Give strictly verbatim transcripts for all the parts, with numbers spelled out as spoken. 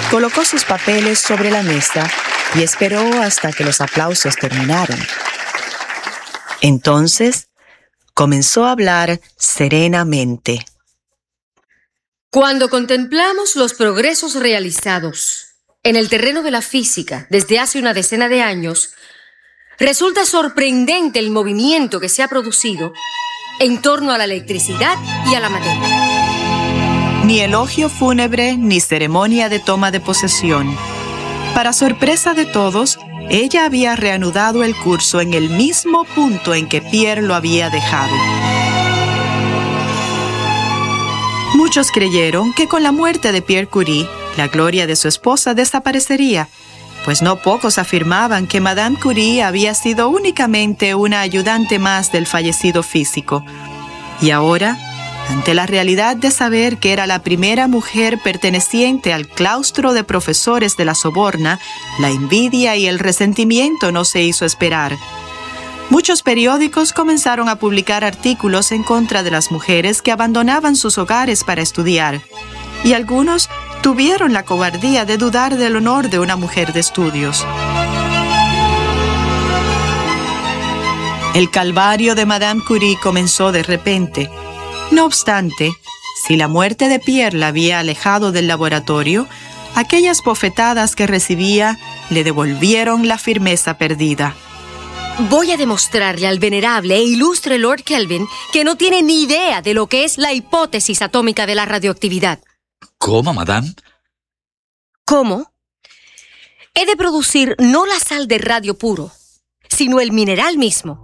Colocó sus papeles sobre la mesa y esperó hasta que los aplausos terminaron. Entonces, comenzó a hablar serenamente. Cuando contemplamos los progresos realizados en el terreno de la física desde hace una decena de años, resulta sorprendente el movimiento que se ha producido en torno a la electricidad y a la materia. Ni elogio fúnebre ni ceremonia de toma de posesión. Para sorpresa de todos, ella había reanudado el curso en el mismo punto en que Pierre lo había dejado. Muchos creyeron que con la muerte de Pierre Curie, la gloria de su esposa desaparecería, pues no pocos afirmaban que Madame Curie había sido únicamente una ayudante más del fallecido físico. Y ahora, ante la realidad de saber que era la primera mujer perteneciente al claustro de profesores de la Soborna, la envidia y el resentimiento no se hizo esperar. Muchos periódicos comenzaron a publicar artículos en contra de las mujeres que abandonaban sus hogares para estudiar, y algunos tuvieron la cobardía de dudar del honor de una mujer de estudios. El calvario de Madame Curie comenzó de repente. No obstante, si la muerte de Pierre la había alejado del laboratorio, aquellas bofetadas que recibía le devolvieron la firmeza perdida. Voy a demostrarle al venerable e ilustre Lord Kelvin que no tiene ni idea de lo que es la hipótesis atómica de la radioactividad. ¿Cómo, madame? ¿Cómo? He de producir no la sal de radio puro, sino el mineral mismo.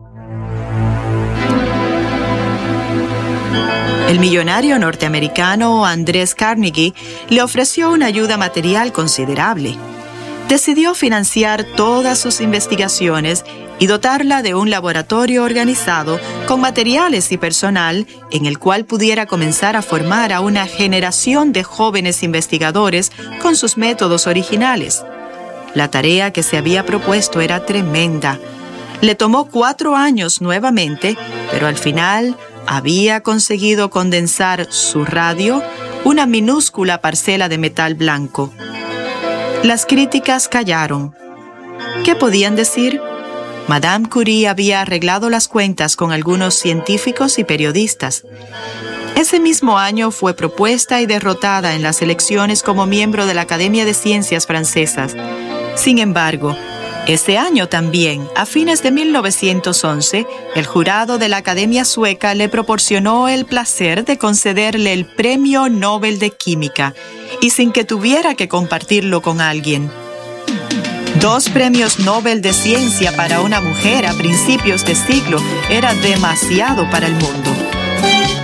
El millonario norteamericano Andrés Carnegie le ofreció una ayuda material considerable. Decidió financiar todas sus investigaciones y dotarla de un laboratorio organizado con materiales y personal en el cual pudiera comenzar a formar a una generación de jóvenes investigadores con sus métodos originales. La tarea que se había propuesto era tremenda. Le tomó cuatro años nuevamente, pero al final había conseguido condensar su radio, una minúscula parcela de metal blanco. Las críticas callaron. ¿Qué podían decir? Madame Curie había arreglado las cuentas con algunos científicos y periodistas. Ese mismo año fue propuesta y derrotada en las elecciones como miembro de la Academia de Ciencias francesas. Sin embargo, ese año también, a fines de mil novecientos once, el jurado de la Academia Sueca le proporcionó el placer de concederle el Premio Nobel de Química, y sin que tuviera que compartirlo con alguien. Dos premios Nobel de Ciencia para una mujer a principios de siglo era demasiado para el mundo.